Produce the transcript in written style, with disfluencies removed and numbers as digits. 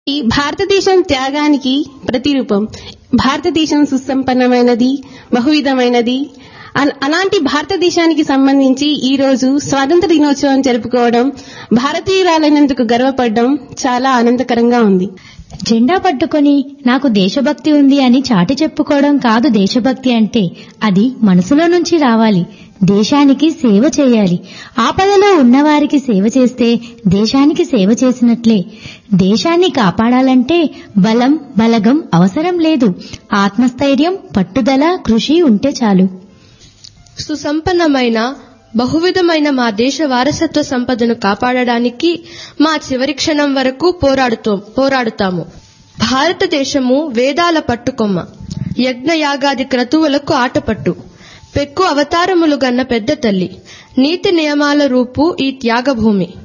ఈ భారతదేశం త్యాగానికి ప్రతిరూపం. భారతదేశం సుసంపన్నమైనది, బహువిధమైనది. అలాంటి భారతదేశానికి సంబంధించి ఈ రోజు స్వాతంత్ర దినోత్సవం జరుపుకోవడం, భారతీయురాలైనందుకు గర్వపడడం చాలా ఆనందకరంగా ఉంది. జెండా పట్టుకొని నాకు దేశభక్తి ఉంది అని చాటి చెప్పుకోవడం కాదు దేశభక్తి అంటే. అది మనసులో నుంచి రావాలి. దేశానికి సేవ చేయాలి. ఆపదలో ఉన్నవారికి సేవ చేస్తే దేశానికి సేవ చేసినట్లే. దేశాన్ని కాపాడాలంటే బలం, బలగం అవసరం లేదు. ఆత్మస్థైర్యం, పట్టుదల, కృషి ఉంటే చాలు. సుసంపన్నమైన బహువిధమైన మా దేశ వారసత్వ సంపదను కాపాడడానికి మా చివరి క్షణం వరకు పోరాడుతాము. భారతదేశము వేదాల పట్టుకొమ్మ, యజ్ఞయాగాది క్రతువులకు ఆటపట్టు, పెక్కు అవతారములు గన్న పెద్ద తల్లి, నీతి నియమాల రూపు ఈ త్యాగభూమి.